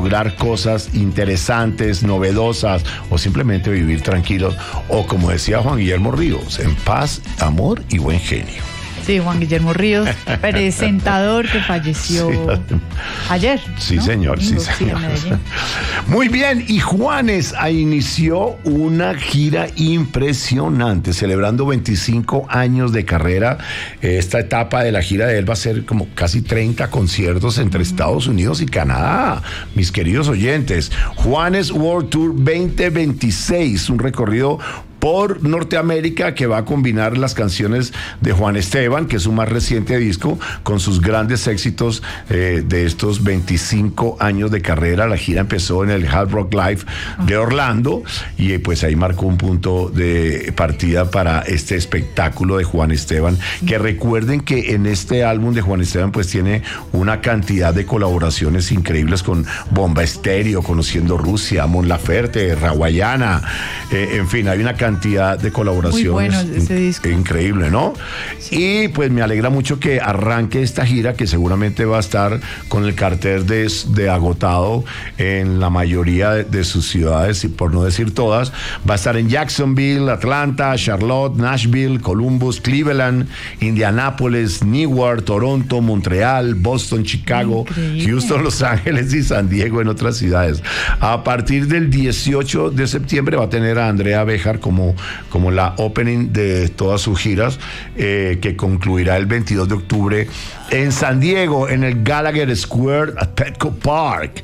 lograr cosas interesantes, novedosas, o simplemente vivir tranquilos, o como decía Juan Guillermo Ríos, en paz, amor y buen genio. Sí, Juan Guillermo Ríos, presentador que falleció ayer. Sí, ¿no? señor, Domingo, sí, señor. Sí, muy bien, y Juanes inició una gira impresionante, celebrando 25 años de carrera. Esta etapa de la gira de él va a ser como casi 30 conciertos entre Estados Unidos y Canadá, mis queridos oyentes. Juanes World Tour 2026, un recorrido por Norteamérica que va a combinar las canciones de Juan Esteban, que es su más reciente disco, con sus grandes éxitos de estos 25 años de carrera. La gira empezó en el Hard Rock Live de Orlando y pues ahí marcó un punto de partida para este espectáculo de Juan Esteban, que recuerden que en este álbum de Juan Esteban pues tiene una cantidad de colaboraciones increíbles con Bomba Estéreo, Conociendo Rusia, Mon Laferte, Rawayana, en fin, hay una cantidad de colaboraciones. Muy bueno ese disco. Increíble, ¿no? Sí. Y pues me alegra mucho que arranque esta gira, que seguramente va a estar con el cartel de agotado en la mayoría de sus ciudades, y por no decir todas. Va a estar en Jacksonville, Atlanta, Charlotte, Nashville, Columbus, Cleveland, Indianápolis, Newark, Toronto, Montreal, Boston, Chicago, increíble, Houston, Los Ángeles y San Diego, en otras ciudades. A partir del 18 de septiembre va a tener a Andrea Béjar como la opening de todas sus giras, que concluirá el 22 de octubre en San Diego, en el Gallagher Square at Petco Park.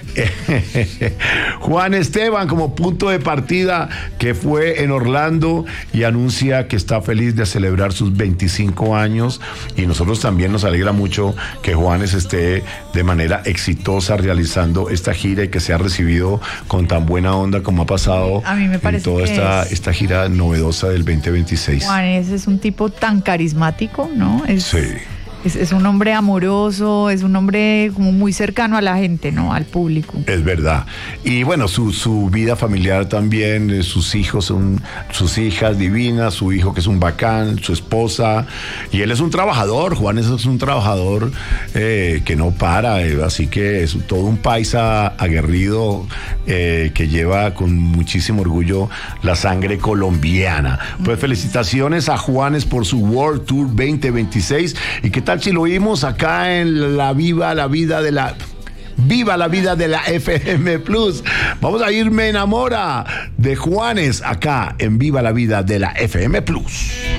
Juan Esteban como punto de partida, que fue en Orlando, y anuncia que está feliz de celebrar sus 25 años, y nosotros también nos alegra mucho que Juanes esté de manera exitosa realizando esta gira y que sea recibido con tan buena onda como ha pasado a mí me parece en toda esta gira novedosa del 2026. Juanes es un tipo tan carismático, ¿no? Sí. Es un hombre amoroso, es un hombre como muy cercano a la gente, ¿no? Al público. Es verdad. Y bueno, su vida familiar también, sus hijos sus hijas divinas, su hijo que es un bacán, su esposa. Y él es un trabajador, Juan es un trabajador que no para, así que es todo un paisa aguerrido que lleva con muchísimo orgullo la sangre colombiana. Pues felicitaciones a Juanes por su World Tour 2026. ¿Y qué tal si lo oímos acá en Viva la vida de la FM Plus? Vamos a ir Me Enamora de Juanes acá en Viva la vida de la FM Plus.